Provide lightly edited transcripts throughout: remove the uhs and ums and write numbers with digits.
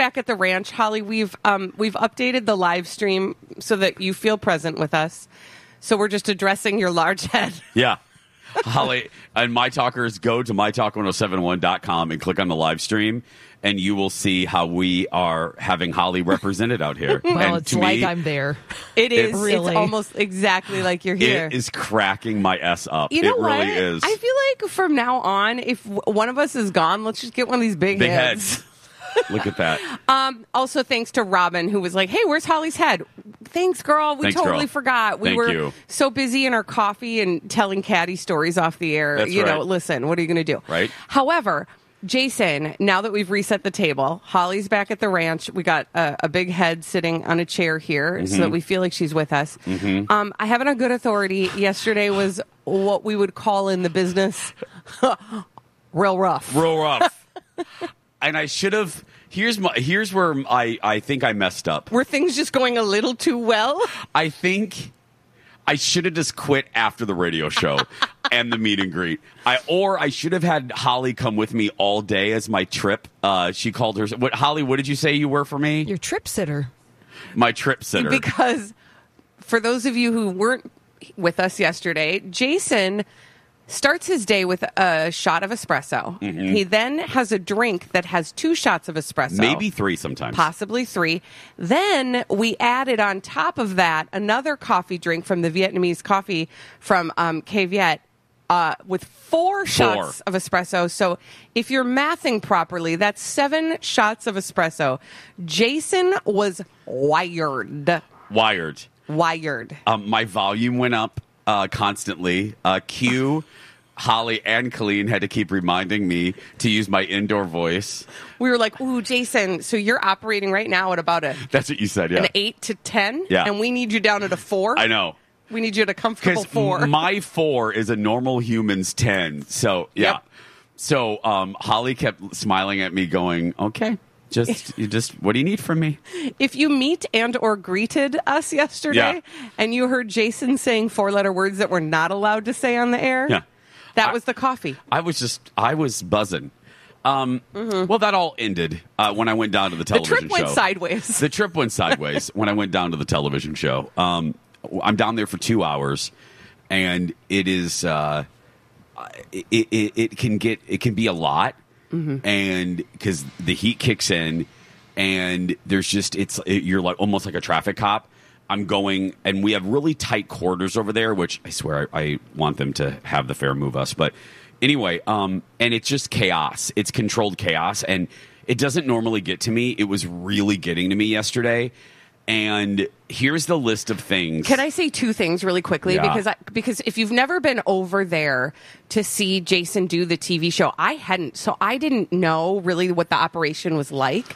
back at the ranch, Holly, we've updated the live stream so that you feel present with us. So we're just addressing your large head. Yeah. Holly, and My Talkers, go to mytalk1071.com and click on the live stream, and you will see how we are having Holly represented out here. Well, and it's like I'm there. It is. Really. It's almost exactly like you're here. It is cracking my S up. You know it what? really is. I feel like from now on, if one of us is gone, let's just get one of these big heads. Look at that. Also, thanks to Robin, who was like, "Hey, where's Holly's head?" Thanks, girl. We totally forgot. We were so busy in our coffee and telling catty stories off the air. That's you know, right. listen, what are you going to do? Right. However, Jason, now that we've reset the table, Holly's back at the ranch. We got a big head sitting on a chair here so that we feel like she's with us. I have it on good authority. Yesterday was what we would call in the business real rough. Real rough. And I should have. Here's where I think I messed up. Were things just going a little too well? I think I should have just quit after the radio show and the meet and greet. I should have had Holly come with me all day as my trip. She called her. Holly, what did you say you were for me? Your trip sitter. My trip sitter. Because for those of you who weren't with us yesterday, Jason starts his day with a shot of espresso. He then has a drink that has 2 shots of espresso. Maybe 3 sometimes. Possibly 3. Then we added on top of that another coffee drink from the Vietnamese coffee from K Viet with 4 shots of espresso. So if you're mathing properly, that's 7 shots of espresso. Jason was wired. My volume went up constantly. Holly and Colleen had to keep reminding me to use my indoor voice. We were like, ooh, Jason, so you're operating right now at about That's what you said, yeah. an 8 to 10? Yeah. And we need you down at a 4? I know. We need you at a comfortable 4. Because my 4 is a normal human's 10. So, yeah. Yep. So, Holly kept smiling at me going, okay, just what do you need from me? If you meet and or greeted us yesterday and you heard Jason saying 4-letter words that we're not allowed to say on the air, that was the coffee. I was buzzing. Well, that all ended when I went down to the television show. The trip went sideways. The trip went sideways when I went down to the television show. I'm down there for 2 hours, and it is it can be a lot, and because the heat kicks in, and there's just you're like almost like a traffic cop. I'm going, and we have really tight quarters over there, which I swear I want them to have the fair move us. But anyway, and it's just chaos. It's controlled chaos, and it doesn't normally get to me. It was really getting to me yesterday. And here's the list of things. Can I say 2 things really quickly? Yeah. Because if you've never been over there to see Jason do the TV show, I hadn't. So I didn't know really what the operation was like.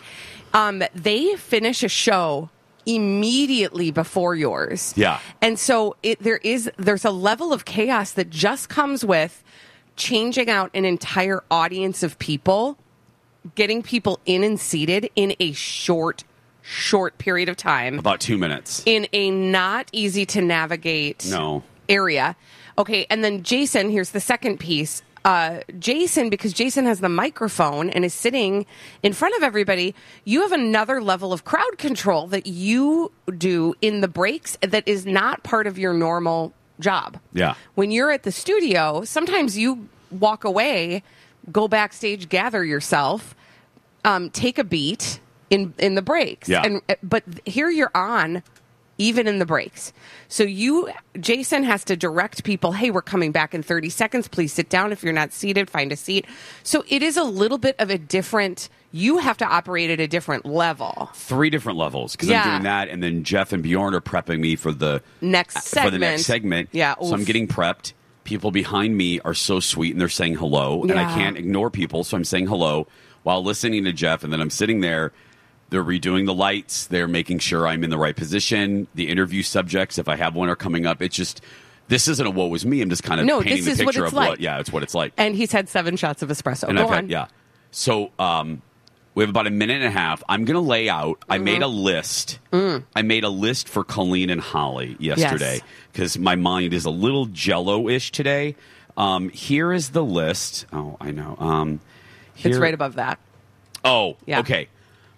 They finish a show immediately before yours. Yeah. And so there's a level of chaos that just comes with changing out an entire audience of people, getting people in and seated in a short period of time. About 2 minutes. In a not easy to navigate area. Okay, and then Jason, here's the second piece. Jason, because Jason has the microphone and is sitting in front of everybody, you have another level of crowd control that you do in the breaks that is not part of your normal job. Yeah. When you're at the studio, sometimes you walk away, go backstage, gather yourself, take a beat in the breaks. Yeah. But here you're on even in the breaks. So Jason has to direct people, hey, we're coming back in 30 seconds. Please sit down. If you're not seated, find a seat. So it is a little bit of a different, you have to operate at a different level. 3 different levels, because I'm doing that, and then Jeff and Bjorn are prepping me for the next segment. Yeah. Oof. So I'm getting prepped. People behind me are so sweet, and they're saying hello, and I can't ignore people, so I'm saying hello while listening to Jeff, and then I'm sitting there. They're redoing the lights. They're making sure I'm in the right position. The interview subjects, if I have one, are coming up. It's just, this isn't a woe is me. I'm just kind of painting the picture of what, it's what it's like. And he's had 7 shots of espresso. And Go on. So we have about a minute and a half. I'm going to lay out. I made a list. I made a list for Colleen and Holly yesterday because my mind is a little jello-ish today. Here is the list. Oh, I know. It's right above that. Oh, okay.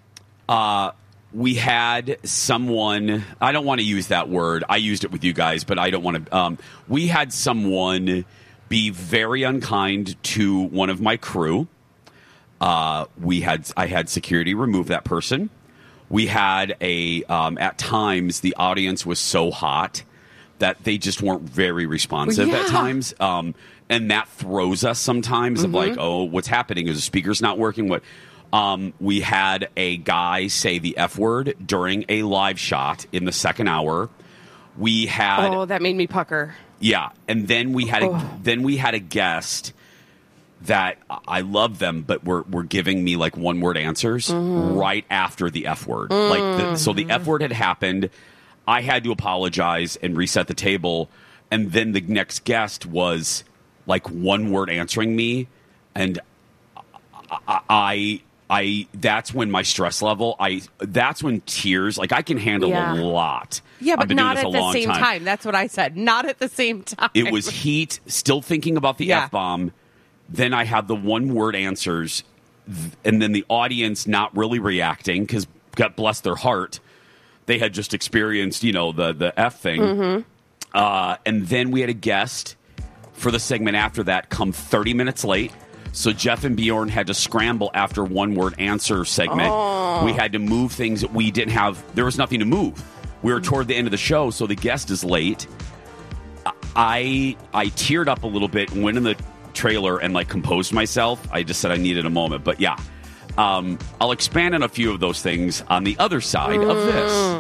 We had someone, I don't want to use that word. I used it with you guys, but I don't want to. We had someone be very unkind to one of my crew. I had security remove that person. We had at times the audience was so hot that they just weren't very responsive at times. And that throws us sometimes of like, oh, what's happening? Is the speaker's not working? What? We had a guy say the F word during a live shot in the second hour. We had that made me pucker. Yeah, and then we had a guest that I love them, but were giving me like one word answers right after the F word. So the F word had happened. I had to apologize and reset the table, and then the next guest was like one word answering me, and I that's when my stress level, that's when tears, like I can handle a lot. Yeah, but not at the same time. That's what I said. Not at the same time. It was heat, still thinking about the F-bomb. Then I had the one word answers, and then the audience not really reacting because, God bless their heart, they had just experienced, the F thing. And then we had a guest for the segment after that come 30 minutes late. So Jeff and Bjorn had to scramble after one word answer segment. We had to move things that we didn't have. There was nothing to move. We were toward the end of the show, so the guest is late. I teared up a little bit and went in the trailer and like composed myself. I just said I needed a moment. But yeah, I'll expand on a few of those things on the other side of this.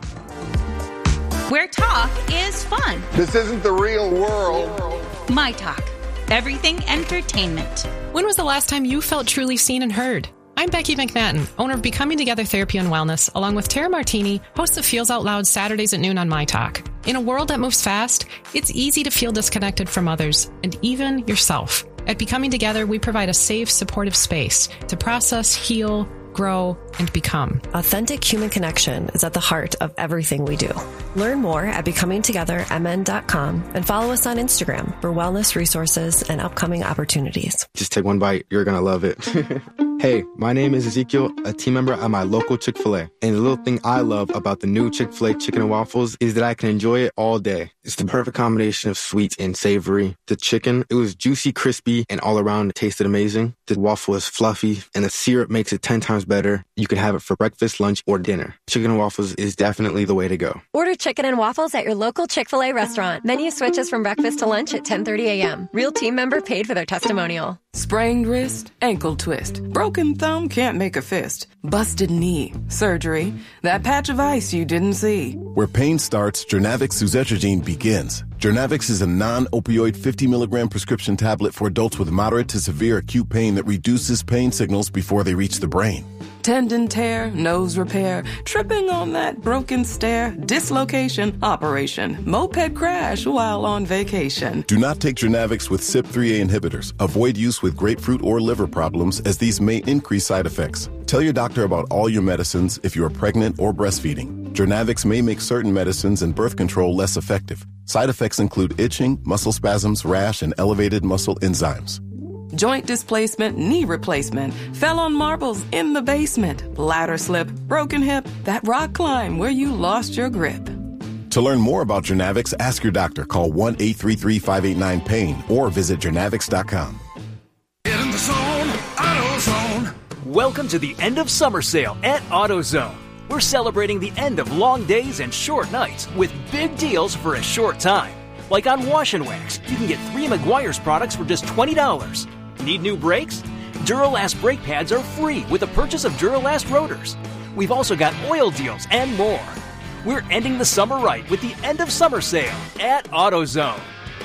Where talk is fun. This isn't the real world. My Talk. Everything entertainment. When was the last time you felt truly seen and heard? I'm Becky McNatten, owner of Becoming Together Therapy and Wellness, along with Tara Martini, host of Feels Out Loud Saturdays at noon on My Talk. In a world that moves fast, it's easy to feel disconnected from others and even yourself. At Becoming Together, we provide a safe, supportive space to process, heal, grow, and become. Authentic human connection is at the heart of everything we do. Learn more at becomingtogethermn.com and follow us on Instagram for wellness resources and upcoming opportunities. Just take one bite. You're going to love it. Hey, my name is Ezekiel, a team member at my local Chick-fil-A. And the little thing I love about the new Chick-fil-A chicken and waffles is that I can enjoy it all day. It's the perfect combination of sweet and savory. The chicken, it was juicy, crispy, and all around it tasted amazing. The waffle is fluffy, and the syrup makes it 10 times better. You can have it for breakfast, lunch, or dinner. Chicken and waffles is definitely the way to go. Order chicken and waffles at your local Chick-fil-A restaurant. Menu switches from breakfast to lunch at 10:30 a.m. Real team member paid for their testimonial. Sprained wrist, ankle twist, broken thumb, can't make a fist, busted knee, surgery, that patch of ice you didn't see. Where pain starts, Journavx suzetrigine begins. Journavx is a non-opioid 50 milligram prescription tablet for adults with moderate to severe acute pain that reduces pain signals before they reach the brain. Tendon tear, nose repair, tripping on that broken stair, dislocation, operation, moped crash while on vacation. Do not take Journavx with CYP3A inhibitors. Avoid use with grapefruit or liver problems as these may increase side effects. Tell your doctor about all your medicines if you are pregnant or breastfeeding. Journavx may make certain medicines and birth control less effective. Side effects include itching, muscle spasms, rash, and elevated muscle enzymes. Joint displacement, knee replacement, fell on marbles in the basement, ladder slip, broken hip, that rock climb where you lost your grip. To learn more about Journavx, ask your doctor. Call 1-833-589-PAIN or visit Journavx.com. Get in the zone, AutoZone. Welcome to the end of summer sale at AutoZone. We're celebrating the end of long days and short nights with big deals for a short time. Like on Wash and Wax, you can get 3 Meguiar's products for just $20. Need new brakes? Duralast brake pads are free with the purchase of Duralast rotors. We've also got oil deals and more. We're ending the summer right with the end of summer sale at AutoZone.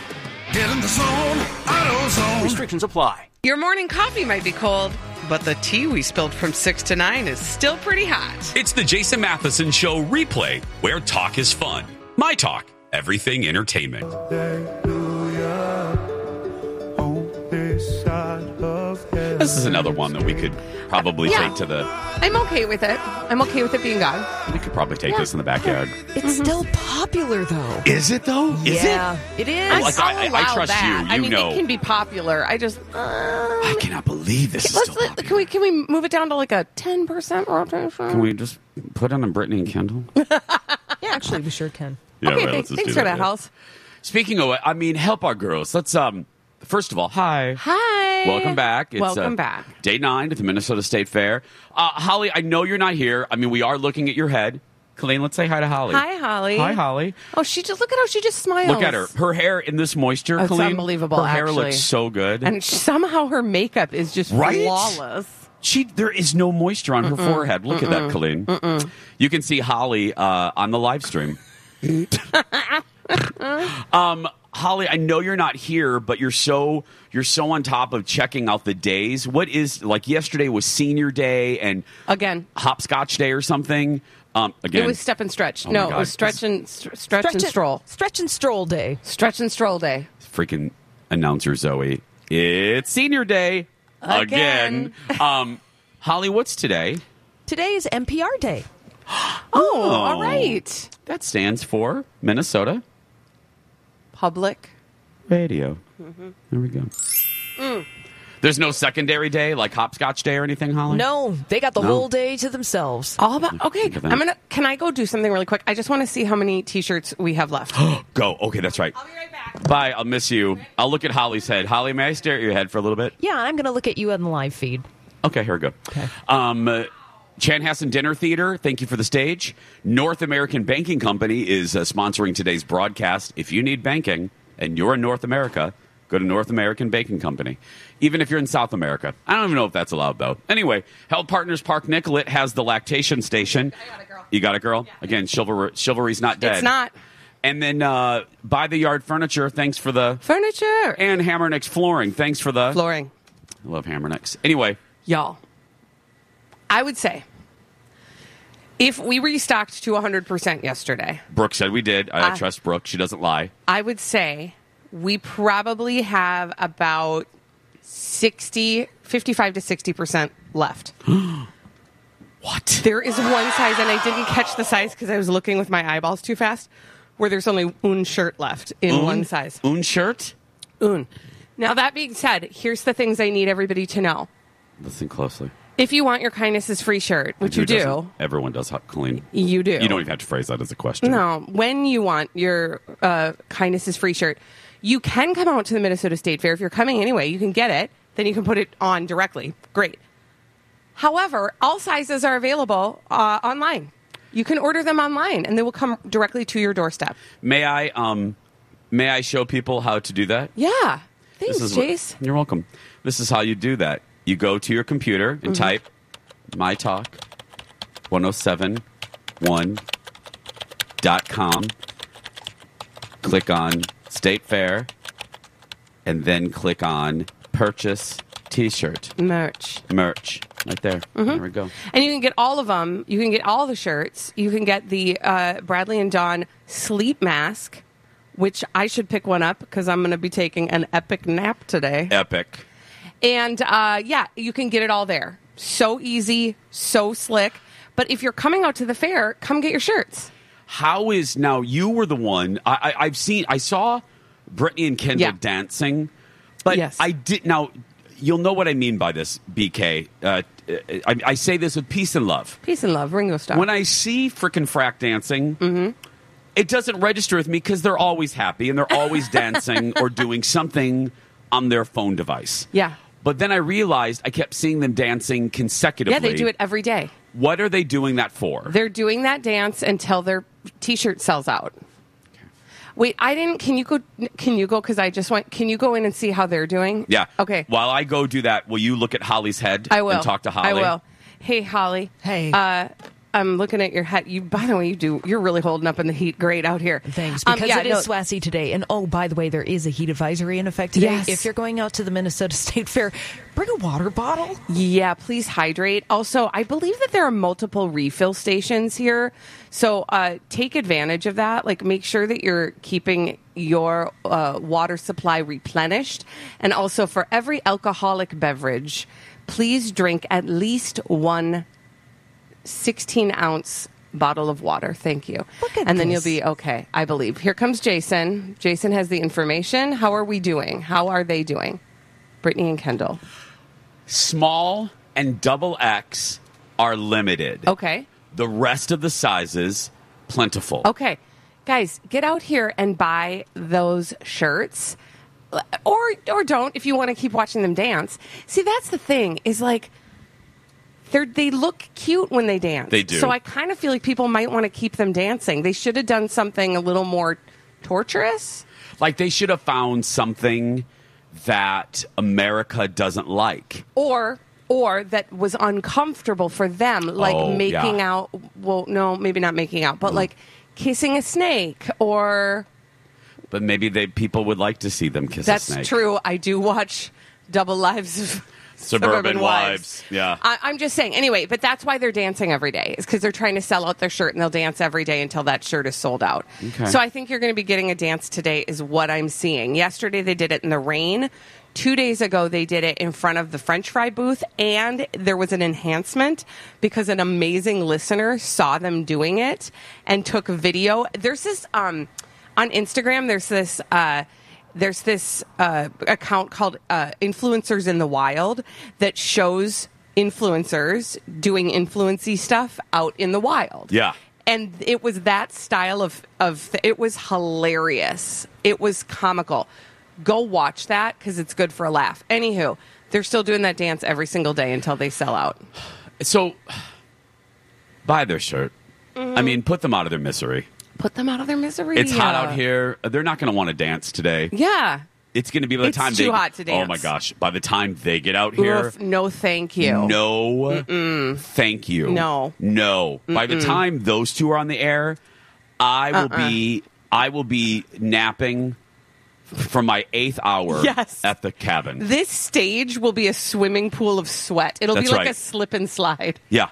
Get in the zone, AutoZone. Restrictions apply. Your morning coffee might be cold, but the tea we spilled from 6 to 9 is still pretty hot. It's the Jason Matheson Show replay, where talk is fun. My Talk, everything entertainment. This is another one that we could probably take to the... I'm okay with it. I'm okay with it being gone. We could probably take this in the backyard. It's still popular, though. Is it, though? Is it? It is. I trust that. you. You know. It can be popular. I just... I cannot believe this is still popular. Can we move it down to like a 10% rotation? Can we just put on Brittany and Kendall? Yeah, actually, we sure can. Yeah, okay, right, thanks for that, House. Speaking of, help our girls. Let's, first of all, hi. Hi. Welcome back. It's, Welcome back. Day 9 at the Minnesota State Fair. Holly, I know you're not here. I mean, we are looking at your head. Colleen, let's say hi to Holly. Hi, Holly. Hi, Holly. Oh, look at how she just smiles. Look at her. Her hair in this moisture, It's Colleen. unbelievable, Her hair actually. looks so good. And somehow her makeup is just flawless. There is no moisture on her forehead. Look at that, Colleen. You can see Holly on the live stream. Holly, I know you're not here, but you're so on top of checking out the days. What is, like, yesterday was senior day and again hopscotch day or something. Again, it was step and stretch. Oh no, my God. it was stretch and stroll. Stretch and stroll day. Stretch and stroll day. Freaking announcer Zoe. It's senior day again. Holly, what's today? Today is NPR Day. Oh, all right. That stands for Minnesota Public Radio. There we go. There's no secondary day like hopscotch day or anything, Holly? No, they got the whole day to themselves. All about can I go do something really quick? I just want to see how many t-shirts we have left. Go. Okay, that's right. I'll be right back. Bye. I'll miss you. I'll look at Holly's head. Holly, may I stare at your head for a little bit? Yeah, I'm going to look at you on the live feed. Okay, here we go. Okay. Chanhassen Dinner Theater, thank you for the stage. North American Banking Company is sponsoring today's broadcast. If you need banking and you're in North America, go to North American Banking Company. Even if you're in South America. I don't even know if that's allowed, though. Anyway, Health Partners Park Nicollet has the lactation station. I got it, girl. You got it, girl? Yeah. Again, chivalry's not dead. It's not. And then By the Yard Furniture, thanks for the... Furniture. And Hammernix Flooring, thanks for the... Flooring. I love Hammernix. Anyway. Y'all, I would say if we restocked to 100% yesterday. Brooke said we did. I trust Brooke. She doesn't lie. I would say we probably have about 55 to 60% left. What? There is one size, and I didn't catch the size because I was looking with my eyeballs too fast, where there's only one shirt left in one size. Un shirt? Un. Now, that being said, here's the things I need everybody to know. Listen closely. If you want your Kindness is Free shirt, which you do. Everyone does, Colleen. You do. You don't even have to phrase that as a question. No. When you want your Kindness is Free shirt, you can come out to the Minnesota State Fair. If you're coming anyway, you can get it. Then you can put it on directly. Great. However, all sizes are available online. You can order them online, and they will come directly to your doorstep. May I show people how to do that? Yeah. Thanks, Jace. You're welcome. This is how you do that. You go to your computer and type mytalk1071.com. Click on State Fair, and then click on Purchase T-shirt. Merch. Right there. There we go. And you can get all of them. You can get all the shirts. You can get the Bradley and Dawn sleep mask, which I should pick one up because I'm going to be taking an epic nap today. Epic. And, you can get it all there. So easy, so slick. But if you're coming out to the fair, come get your shirts. Now you were the one, I saw Brittany and Kendall dancing, but yes. Now, you'll know what I mean by this, BK. I say this with peace and love. Peace and love, Ringo Starr. When I see frickin' frack dancing, it doesn't register with me because they're always happy and they're always dancing or doing something on their phone device. Yeah. But then I realized I kept seeing them dancing consecutively. Yeah, they do it every day. What are they doing that for? They're doing that dance until their T-shirt sells out. Okay. Wait, I didn't. Can you go? Because I just went. Can you go in and see how they're doing? Yeah. Okay. While I go do that, will you look at Holly's head? I will. And talk to Holly? I will. Hey, Holly. Hey. I'm looking at your head. By the way, you're really holding up in the heat. Great out here. Thanks, because it is swassy today. And by the way, there is a heat advisory in effect today. Yes. If you're going out to the Minnesota State Fair, bring a water bottle. Yeah, please hydrate. Also, I believe that there are multiple refill stations here. So take advantage of that. Like, make sure that you're keeping your water supply replenished. And also, for every alcoholic beverage, please drink at least one 16-ounce bottle of water. Thank you. And then you'll be okay, I believe. Here comes Jason. Jason has the information. How are we doing? How are they doing? Brittany and Kendall. Small and double X are limited. Okay. The rest of the sizes, plentiful. Okay. Guys, get out here and buy those shirts. Or don't if you want to keep watching them dance. See, that's the thing, is like, they look cute when they dance. They do. So I kind of feel like people might want to keep them dancing. They should have done something a little more torturous. Like, they should have found something that America doesn't like. Or that was uncomfortable for them, like making out. Well, no, maybe not making out, but like kissing a snake or... But maybe people would like to see them kiss a snake. That's true. I do watch Double Lives of Suburban Wives. Yeah. I'm just saying. Anyway, but that's why they're dancing every day. Is because they're trying to sell out their shirt, and they'll dance every day until that shirt is sold out. Okay. So I think you're going to be getting a dance today is what I'm seeing. Yesterday they did it in the rain. 2 days ago they did it in front of the French fry booth, and there was an enhancement because an amazing listener saw them doing it and took a video. There's this... on Instagram, there's this account called Influencers in the Wild that shows influencers doing influency stuff out in the wild. Yeah. And it was that style of it was hilarious. It was comical. Go watch that because it's good for a laugh. Anywho, they're still doing that dance every single day until they sell out. So, buy their shirt. I mean, put them out of their misery. Put them out of their misery. It's hot out here. They're not going to want to dance today. Yeah. It's going to be by the time it's too hot to dance. Oh my gosh! By the time they get out here, Oof, no, thank you. No, thank you. No. By the time those two are on the air, I will be napping from my 8th hour at the cabin. This stage will be a swimming pool of sweat. It'll be like a slip and slide. Yeah.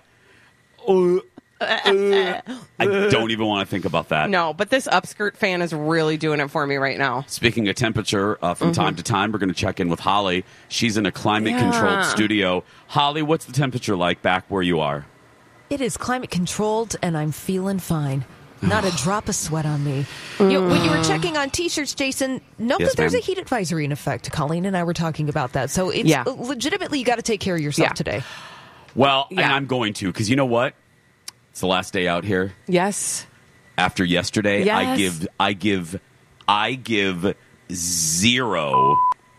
I don't even want to think about that. No, but this upskirt fan is really doing it for me right now. Speaking of temperature, from time to time, we're going to check in with Holly. She's in a climate-controlled studio. Holly, what's the temperature like back where you are? It is climate-controlled, and I'm feeling fine. Not a drop of sweat on me. When you were checking on T-shirts, Jason, note that there's a heat advisory in effect. Colleen and I were talking about that. So it's legitimately, you got to take care of yourself today. Well, and I'm going to, because you know what? It's the last day out here. Yes. After yesterday, yes. I give 0.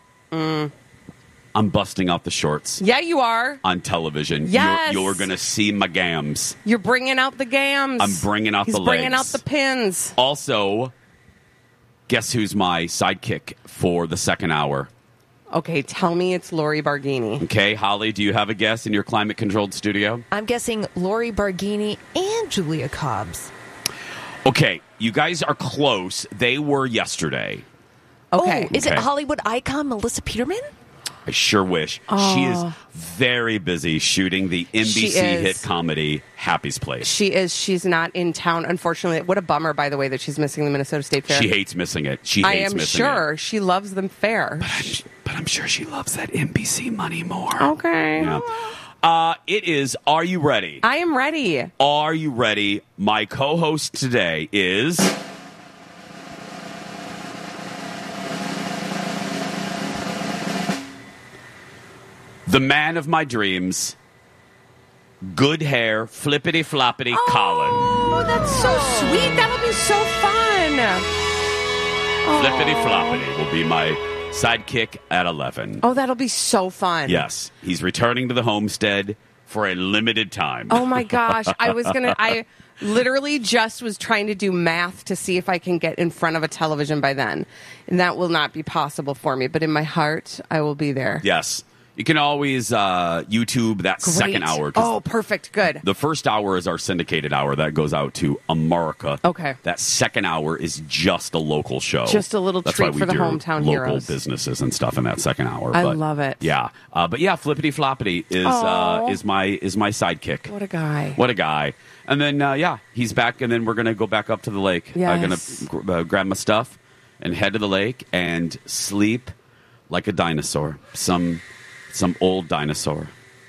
I'm busting out the shorts. Yeah, you are. On television. Yes. You're going to see my gams. You're bringing out the gams. I'm bringing out the legs. He's bringing out the pins. Also, guess who's my sidekick for the second hour? Okay, tell me it's Lori Barghini. Okay, Holly, do you have a guess in your climate-controlled studio? I'm guessing Lori Barghini and Julia Cobbs. Okay, you guys are close. They were yesterday. Okay. Is it Hollywood icon Melissa Peterman? I sure wish. Oh. She is very busy shooting the NBC hit comedy Happy's Place. She is. She's not in town, unfortunately. What a bummer, by the way, that she's missing the Minnesota State Fair. She hates missing it. I am sure. She loves the fair. But I'm sure she loves that NBC money more. Okay. Yeah. It is, are you ready? I am ready. Are you ready? My co-host today is... the man of my dreams, good hair, flippity-floppity Colin. Oh, that's so sweet. That'll be so fun. Flippity-floppity will be my sidekick at 11. Oh, that'll be so fun. Yes. He's returning to the homestead for a limited time. Oh, my gosh. I literally just was trying to do math to see if I can get in front of a television by then. And that will not be possible for me. But in my heart, I will be there. Yes. You can always YouTube that second hour. Oh, perfect. Good. The first hour is our syndicated hour. That goes out to America. Okay. That second hour is just a local show. Just a little treat for the hometown heroes. Local businesses and stuff in that second hour. I love it. Yeah. But yeah, Flippity Floppity is my sidekick. What a guy. What a guy. And then, he's back, and then we're going to go back up to the lake. Yes. I'm going to grab my stuff and head to the lake and sleep like a dinosaur. Some old dinosaur.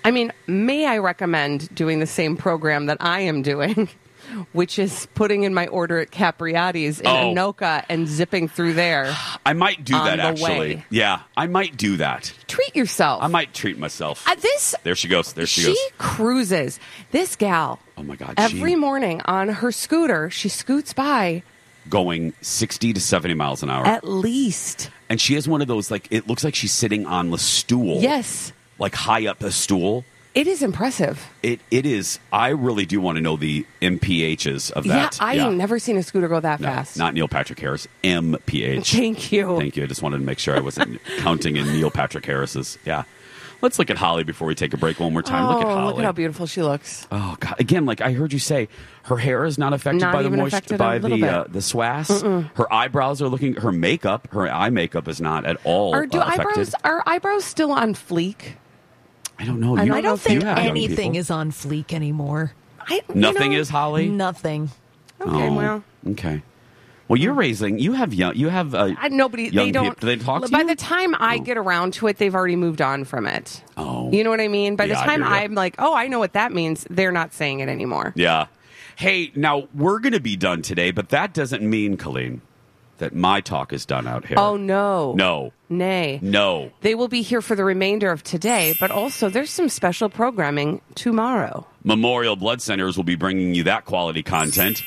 I mean, may I recommend doing the same program that I am doing, which is putting in my order at Capriati's in Anoka and zipping through there. I might do that, actually. Way. Yeah, I might do that. Treat yourself. I might treat myself. There she goes. She cruises. This gal. Oh, my God. Every morning on her scooter, she scoots by. Going 60 to 70 miles an hour. At least. And she has one of those, like, it looks like she's sitting on the stool. Yes. Like high up a stool. It is impressive. It is. I really do want to know the MPHs of that. Yeah, I have never seen a scooter go that fast. Not Neil Patrick Harris. MPH. Thank you. Thank you. I just wanted to make sure I wasn't counting in Neil Patrick Harris's. Yeah. Let's look at Holly before we take a break one more time. Look at Holly. Look at how beautiful she looks. Oh, God. Again, like I heard you say, her hair is not affected by the moisture, by the swass. Mm-mm. Her eyebrows are looking, her makeup, her eye makeup is not at all affected. Are eyebrows still on fleek? I don't know. I don't think anything is on fleek anymore. Nothing is, Holly? Nothing. Okay, Okay. Well, you're raising. You have young. You have nobody. Young They don't. People. Do they talk to by you? the time I get around to it, they've already moved on from it. Oh, you know what I mean. By the time I I'm like, oh, I know what that means. They're not saying it anymore. Yeah. Hey, now we're going to be done today, but that doesn't mean, Colleen, that my talk is done out here. Oh no. No. Nay. No. They will be here for the remainder of today, but also there's some special programming tomorrow. Memorial Blood Centers will be bringing you that quality content.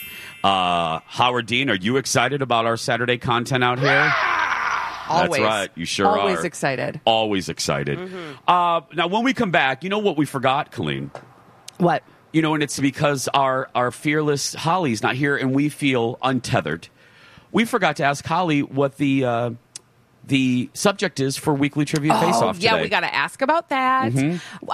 Howard Dean, are you excited about our Saturday content out here? Always. That's right. You sure are. Always excited. Always excited. Mm-hmm. Now, when we come back, you know what we forgot, Colleen? What? You know, and it's because our fearless Holly's not here and we feel untethered. We forgot to ask Holly what the subject is for Weekly Trivia Face-Off today. Yeah, we got to ask about that. Mm-hmm.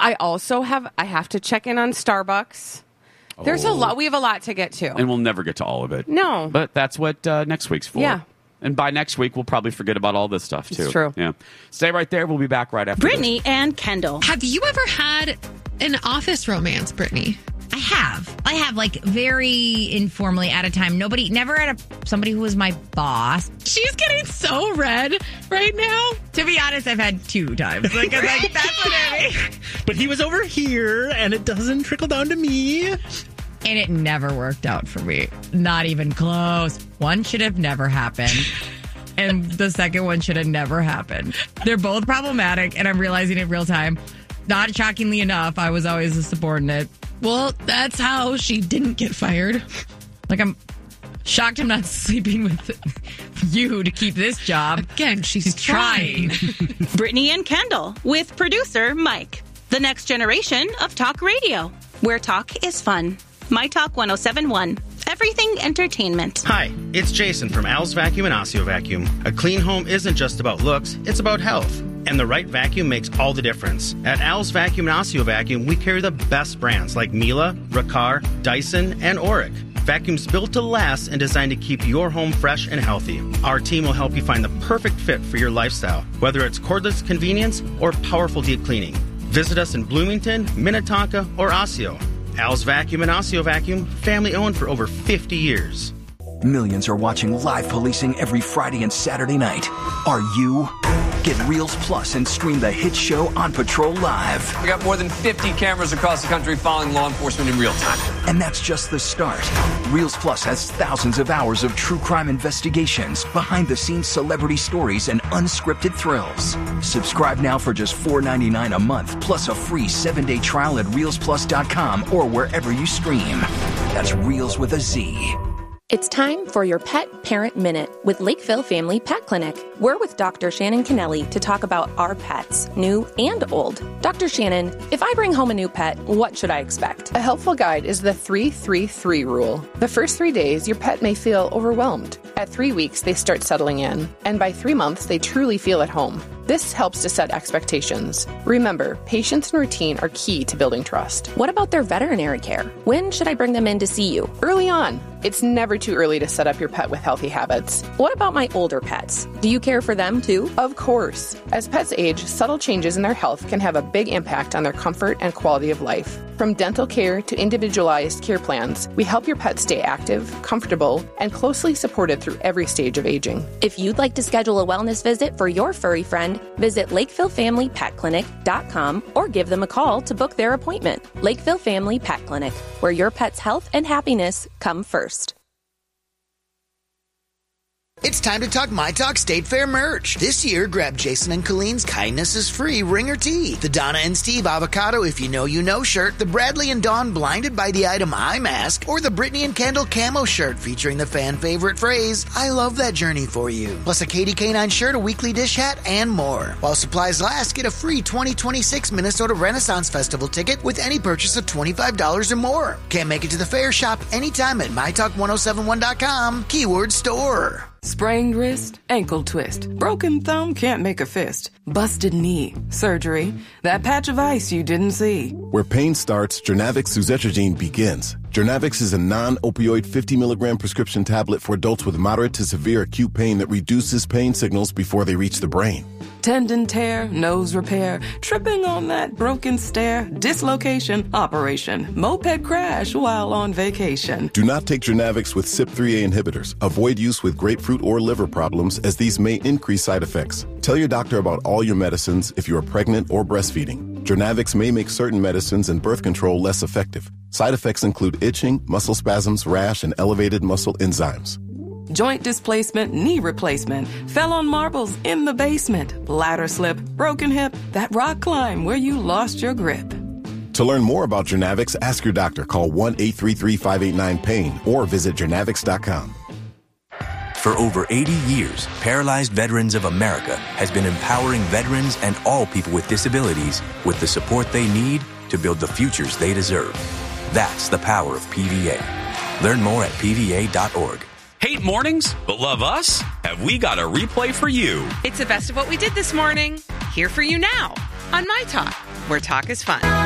I have to check in on Starbucks. There's a lot. We have a lot to get to. And we'll never get to all of it. No. But that's what next week's for. Yeah. And by next week, we'll probably forget about all this stuff, too. It's true. Yeah. Stay right there. We'll be back right after Brittany this. and Kendall. Have you ever had an office romance, Brittany? I have, like, very informally at a time. Never had somebody who was my boss. She's getting so red right now. To be honest, I've had 2 times. Like, that's what I mean. But he was over here, and it doesn't trickle down to me. And it never worked out for me. Not even close. One should have never happened. And the second one should have never happened. They're both problematic, and I'm realizing it real time. Not shockingly enough, I was always a subordinate. Well, that's how she didn't get fired. Like, I'm shocked I'm not sleeping with you to keep this job. Again, she's trying. Brittany and Kendall with producer Mike. The next generation of talk radio, where talk is fun. My Talk 107.1. Everything entertainment. Hi, it's Jason from Al's Vacuum and Osseo Vacuum. A clean home isn't just about looks, it's about health. And the right vacuum makes all the difference. At Al's Vacuum and Osseo Vacuum, we carry the best brands like Miele, Riccar, Dyson, and Oreck. Vacuums built to last and designed to keep your home fresh and healthy. Our team will help you find the perfect fit for your lifestyle, whether it's cordless convenience or powerful deep cleaning. Visit us in Bloomington, Minnetonka, or Osseo. Al's Vacuum and Osseo Vacuum, family owned for over 50 years. Millions are watching live policing every Friday and Saturday night. Are you? Get Reels Plus and stream the hit show On Patrol Live. We got more than 50 cameras across the country following law enforcement in real time. And that's just the start. Reels Plus has thousands of hours of true crime investigations, behind-the-scenes celebrity stories, and unscripted thrills. Subscribe now for just $4.99 a month, plus a free 7-day trial at ReelsPlus.com or wherever you stream. That's Reels with a Z. It's time for your Pet Parent Minute with Lakeville Family Pet Clinic. We're with Dr. Shannon Kennelly to talk about our pets, new and old. Dr. Shannon, if I bring home a new pet, what should I expect? A helpful guide is the 3-3-3 rule. The first 3 days, your pet may feel overwhelmed. At 3 weeks, they start settling in. And by 3 months, they truly feel at home. This helps to set expectations. Remember, patience and routine are key to building trust. What about their veterinary care? When should I bring them in to see you? Early on. It's never too early to set up your pet with healthy habits. What about my older pets? Do you care for them too? Of course. As pets age, subtle changes in their health can have a big impact on their comfort and quality of life. From dental care to individualized care plans, we help your pet stay active, comfortable, and closely supported through every stage of aging. If you'd like to schedule a wellness visit for your furry friend, find, visit LakevilleFamilyPetClinic.com or give them a call to book their appointment. Lakeville Family Pet Clinic, where your pet's health and happiness come first. It's time to talk My Talk State Fair merch. This year, grab Jason and Colleen's Kindness is Free Ringer tee, the Donna and Steve Avocado If You Know You Know shirt, the Bradley and Dawn Blinded by the Item Eye Mask, or the Brittany and Kendall Camo shirt featuring the fan favorite phrase, I love that journey for you. Plus a Katie K9 shirt, a weekly dish hat, and more. While supplies last, get a free 2026 Minnesota Renaissance Festival ticket with any purchase of $25 or more. Can't make it to the fair? Shop anytime at mytalk1071.com, keyword store. Sprained wrist, ankle twist, broken thumb, can't make a fist, busted knee, surgery, that patch of ice you didn't see. Where pain starts, Jernavix suzetrigine begins. Jernavix is a non-opioid 50 milligram prescription tablet for adults with moderate to severe acute pain that reduces pain signals before they reach the brain. Tendon tear, nose repair, tripping on that broken stair, dislocation, operation, moped crash while on vacation. Do not take Jernavix with CYP3A inhibitors. Avoid use with grapefruit or liver problems, as these may increase side effects. Tell your doctor about all your medicines if you are pregnant or breastfeeding. Jernavix may make certain medicines and birth control less effective. Side effects include itching, muscle spasms, rash, and elevated muscle enzymes. Joint displacement, knee replacement, fell on marbles in the basement, bladder slip, broken hip, that rock climb where you lost your grip. To learn more about Jernavix, ask your doctor. Call 1-833-589-PAIN or visit Jernavix.com. For over 80 years, Paralyzed Veterans of America has been empowering veterans and all people with disabilities with the support they need to build the futures they deserve. That's the power of PVA. Learn more at PVA.org. Hate mornings, but love us? Have we got a replay for you? It's the best of what we did this morning. Here for you now on My Talk, where talk is fun.